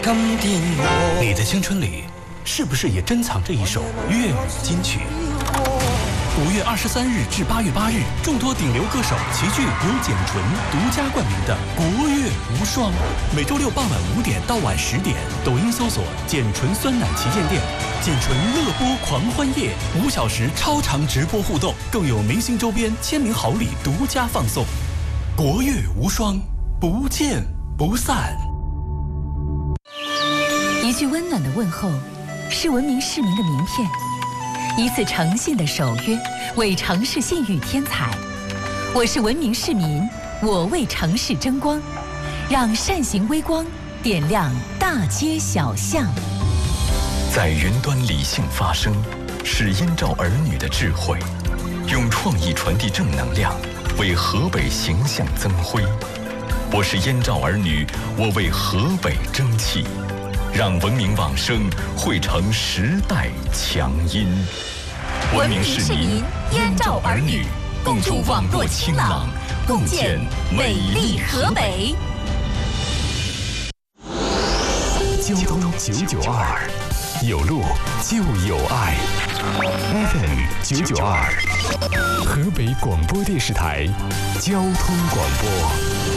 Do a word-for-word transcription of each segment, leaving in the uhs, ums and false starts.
你的青春里是不是也珍藏着一首粤语金曲？五月二十三日至八月八日，众多顶流歌手齐聚由简纯独家冠名的国乐无双。每周六傍晚五点到晚十点，抖音搜索“简纯酸奶旗舰店”，简纯乐播狂欢夜，五小时超长直播互动，更有明星周边、签名好礼独家放送。国乐无双，不见不散。 一句温暖的问候，是文明市民的名片。一次诚信的守约，为城市信誉添彩。我是文明市民，我为城市争光，让善行微光点亮大街小巷。 在云端理性发声，是燕赵儿女的智慧，用创意传递正能量，为河北形象增辉。我是燕赵儿女，我为河北争气。让文明往声汇成时代强音。 文明市民，燕赵儿女，共筑网络清朗，共建美丽河北。 交通九九二，有路就有爱。F M 九九二，河北广播电视台交通广播。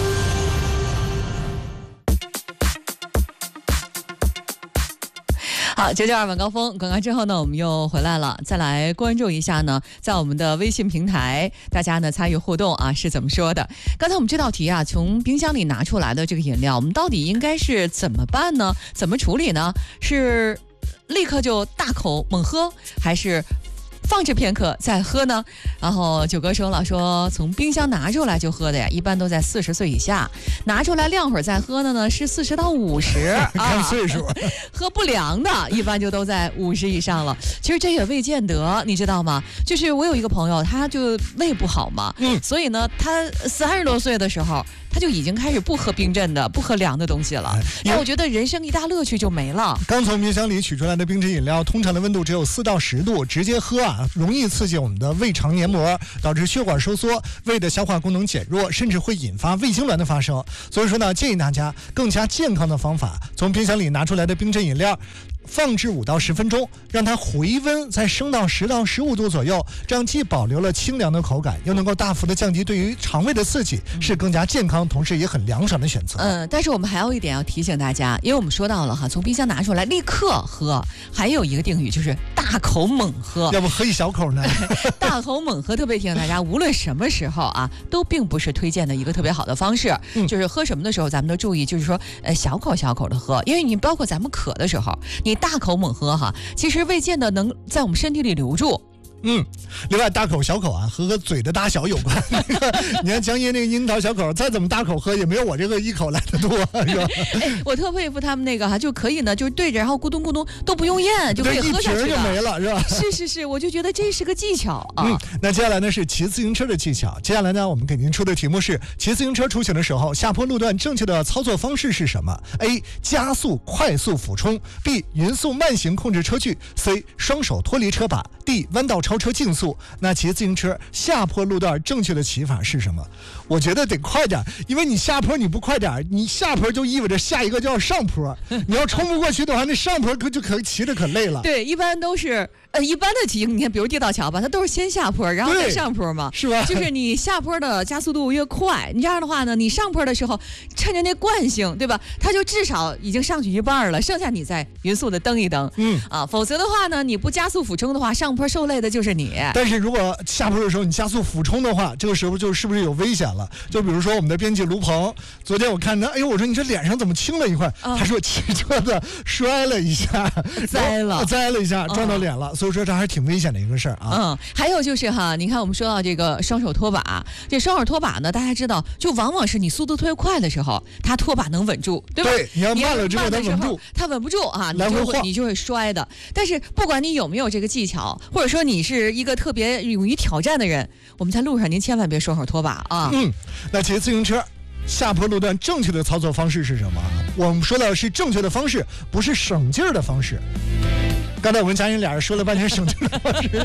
好，九九二晚高峰广告之后呢，我们又回来了，再来关注一下呢，在我们的微信平台，大家呢参与互动啊是怎么说的？刚才我们这道题啊，从冰箱里拿出来的这个饮料，我们到底应该是怎么办呢？怎么处理呢？是立刻就大口猛喝，还是放置片刻再喝呢？然后九哥说了，说从冰箱拿出来就喝的呀，一般都在四十岁以下，拿出来晾会儿再喝的呢是四十到五十看岁数、啊、 喝不凉的一般就都在五十以上了。其实这也未见得，你知道吗？就是我有一个朋友，他就胃不好嘛，嗯，所以呢他三十多岁的时候他就已经开始不喝冰镇的、不喝凉的东西了。那我觉得人生一大乐趣就没了。 刚从冰箱里取出来的冰镇饮料，通常的温度只有四到十度，直接喝啊，容易刺激我们的胃肠黏膜，导致血管收缩，胃的消化功能减弱，甚至会引发胃痉挛的发生。所以说呢，建议大家更加健康的方法，从冰箱里拿出来的冰镇饮料，放置五到十分钟，让它回温，再升到十到十五度左右，这样既保留了清凉的口感，又能够大幅的降低对于肠胃的刺激，是更加健康，同时也很凉爽的选择。 嗯，但是我们还有一点要提醒大家，因为我们说到了哈，从冰箱拿出来立刻喝，还有一个定语就是大口猛喝， 要不喝一小口呢？ 大口猛喝，特别提醒大家，无论什么时候啊，都并不是推荐的一个特别好的方式。嗯，就是喝什么的时候，咱们都注意，就是说，呃，小口小口的喝，因为你包括咱们渴的时候，你大口猛喝哈，其实未见得能在我们身体里留住。 嗯，另外大口小口啊，和和嘴的大小有关。那个，你看江爷那个樱桃小口，再怎么大口喝，也没有我这个一口来的多，是吧？ 哎，我特佩服他们那个哈，就可以呢，就是对着，然后咕咚咕咚都不用咽，就可以喝下去了， 一瓶就没了，是吧？ 是是是，我就觉得这是个技巧啊。 嗯，那接下来呢是骑自行车的技巧。接下来呢，我们给您出的题目是：骑自行车出行的时候，下坡路段正确的操作方式是什么 ？A. 加速快速俯冲 ；B. 匀速慢行控制车距 ；C. 双手脱离车把 ；D. 弯道超车竞速。那骑自行车下坡路段正确的骑法是什么？我觉得得快点，因为你下坡你不快点，你下坡就意味着下一个就要上坡，你要冲不过去的话，那上坡可就可骑着可累了。 对，一般都是呃一般的骑行，你看比如地道桥吧，它都是先下坡然后再上坡嘛， 是吧？ 就是你下坡的加速度越快，你这样的话呢，你上坡的时候趁着那惯性，对吧？它就至少已经上去一半了，剩下你再匀速的蹬一蹬，嗯啊，否则的话呢，你不加速俯冲的话，上坡受累的就是你。 但是如果下坡的时候你加速俯冲的话，这个时候就是不是有危险了？就比如说我们的编辑卢鹏，昨天我看他，哎呦，我说你这脸上怎么青了一块？嗯、他说骑车的摔了一下， 栽了， 栽了一下，撞到脸了，嗯、所以说这还是挺危险的一个事儿啊。 嗯，还有就是哈，你看我们说到这个双手拖把，这双手拖把呢，大家知道，就往往是你速度特别快的时候，它拖把能稳住，对吧？ 对，你要慢了之后它稳不住， 它稳不住啊，你就会你就会摔的。但是不管你有没有这个技巧，或者说你是一个特别勇于挑战的人，我们在路上您千万别双手拖把啊。 嗯，那骑自行车下坡路段正确的操作方式是什么？我们说的是正确的方式，不是省劲儿的方式。刚才我跟佳音俩人说了半天省劲儿的方式。